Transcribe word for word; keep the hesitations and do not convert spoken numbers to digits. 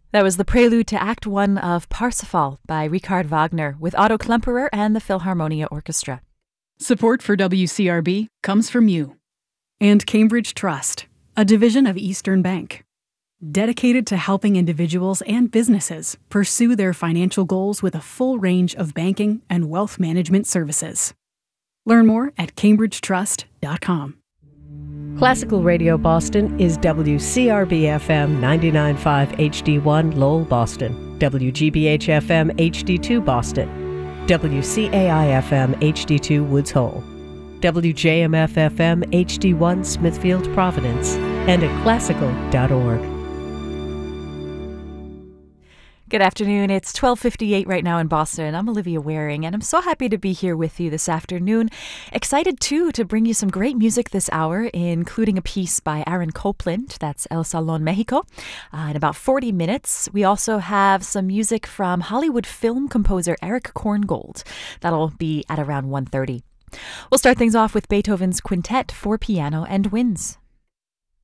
That was the prelude to Act One of Parsifal by Richard Wagner with Otto Klemperer and the Philharmonia Orchestra. Support for W C R B comes from you. And Cambridge Trust, a division of Eastern Bank, dedicated to helping individuals and businesses pursue their financial goals with a full range of banking and wealth management services. Learn more at cambridge trust dot com. Classical Radio Boston is W C R B F M ninety-nine point five H D one Lowell, Boston, W G B H F M H D two Boston, W C A I F M H D two Woods Hole, W J M F F M H D one Smithfield, Providence, and at classical dot org. Good afternoon. It's twelve fifty-eight right now in Boston. I'm Olivia Waring, and I'm so happy to be here with you this afternoon. Excited, too, to bring you some great music this hour, including a piece by Aaron Copland. That's El Salón Mexico. Uh, in about forty minutes, we also have some music from Hollywood film composer Eric Korngold. That'll be at around one thirty. We'll start things off with Beethoven's Quintet for piano and winds.